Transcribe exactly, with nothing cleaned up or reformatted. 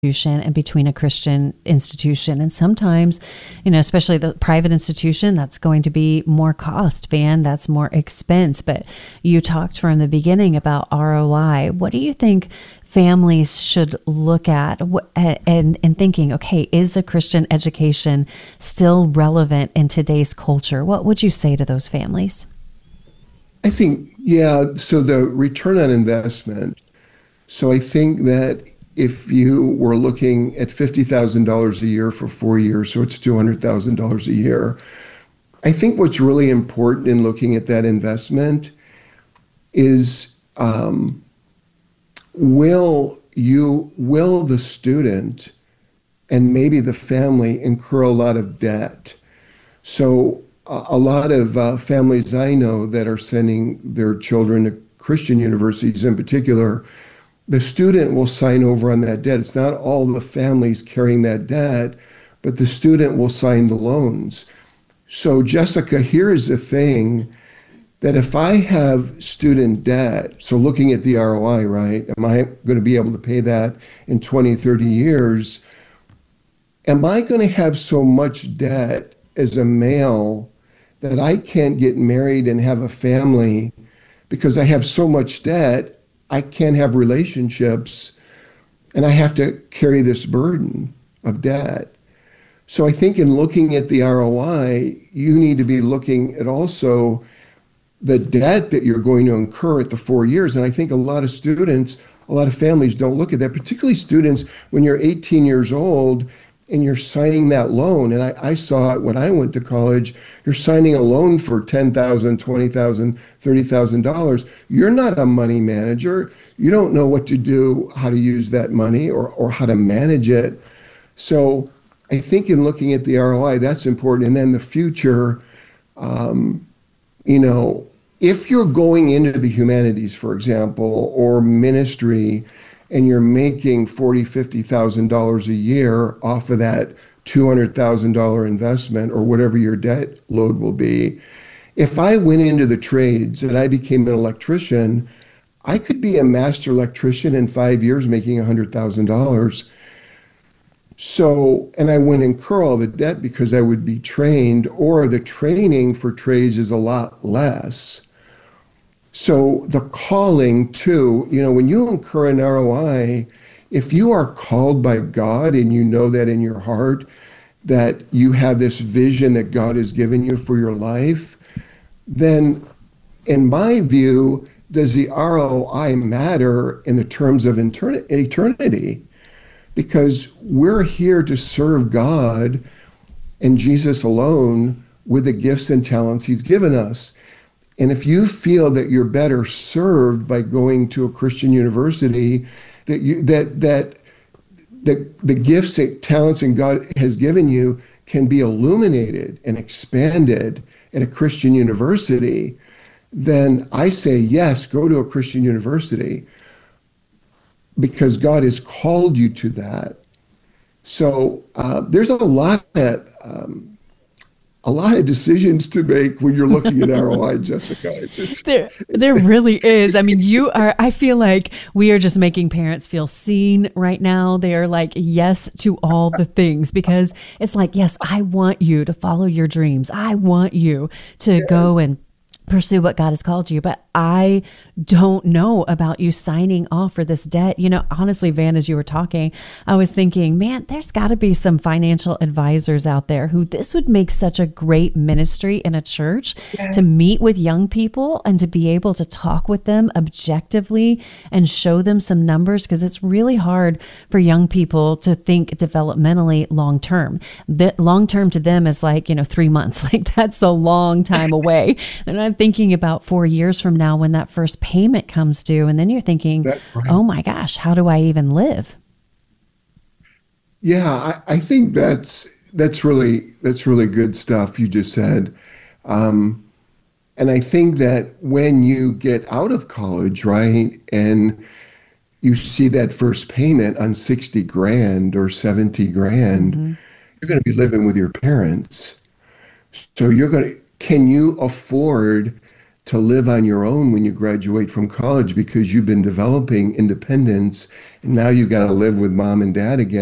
institution and between a Christian institution. And sometimes, you know, especially the private institution, that's going to be more cost, Van, that's more expense. But you talked from the beginning about R O I. What do you think families should look at and, and thinking, okay, is a Christian education still relevant in today's culture? What would you say to those families? I think, yeah, so the return on investment. So I think that if you were looking at fifty thousand dollars a year for four years, so it's two hundred thousand dollars a year, I think what's really important in looking at that investment is um, will you, will the student and maybe the family incur a lot of debt? So uh, a lot of uh, families I know that are sending their children to Christian universities in particular, the student will sign over on that debt. It's not all the families carrying that debt, but the student will sign the loans. So Jessica, here's the thing, that if I have student debt, so looking at the R O I, right? Am I going to be able to pay that in twenty, thirty years? Am I going to have so much debt as a male that I can't get married and have a family because I have so much debt? I can't have relationships, and I have to carry this burden of debt. So I think in looking at the R O I, you need to be looking at also the debt that you're going to incur at the four years. And I think a lot of students, a lot of families don't look at that, particularly students when you're eighteen years old and you're signing that loan. And I, I saw it when I went to college. You're signing a loan for ten thousand dollars, twenty thousand dollars, thirty thousand dollars. You're not a money manager. You don't know what to do, how to use that money or, or how to manage it. So I think in looking at the R O I, that's important. And then the future, um, you know, if you're going into the humanities, for example, or ministry, and you're making forty thousand dollars, fifty thousand dollars a year off of that two hundred thousand dollars investment or whatever your debt load will be, if I went into the trades and I became an electrician, I could be a master electrician in five years making one hundred thousand dollars. So, and I wouldn't incur all the debt because I would be trained, or the training for trades is a lot less. So the calling too, you know, when you incur an R O I, if you are called by God and you know that in your heart, that you have this vision that God has given you for your life, then in my view, does the R O I matter in the terms of eternity? Because we're here to serve God and Jesus alone with the gifts and talents he's given us. And if you feel that you're better served by going to a Christian university, that you that that the the gifts and talents and God has given you can be illuminated and expanded at a Christian university, then I say yes, go to a Christian university, because God has called you to that. So uh, there's a lot that um, a lot of decisions to make when you're looking at R O I, Jessica. It's just, there, there really is. I mean, you are, I feel like we are just making parents feel seen right now. They are like, yes to all the things, because it's like, yes, I want you to follow your dreams. I want you to yes. go and pursue what God has called you, but I don't know about you signing off for this debt. You know, honestly, Van, as you were talking, I was thinking, man, there's got to be some financial advisors out there who this would make such a great ministry in a church, yeah. to meet with young people and to be able to talk with them objectively and show them some numbers, because it's really hard for young people to think developmentally long term. The long term to them is like, you know, three months. Like that's a long time away. And I'm thinking about four years from now when that first payment comes due, and then you're thinking, right. oh my gosh, how do I even live? Yeah, I, I think that's that's really that's really good stuff you just said. Um, and I think that when you get out of college, right, and you see that first payment on sixty grand or seventy grand, mm-hmm. you're going to be living with your parents. So you're going to, can you afford to live on your own when you graduate from college because you've been developing independence and now you got to live with mom and dad again.